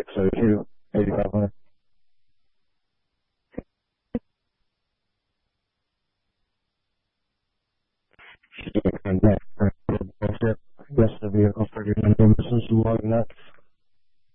602, 8500. And that bullshit. Yes, the vehicle for your number, Mrs. Wagner.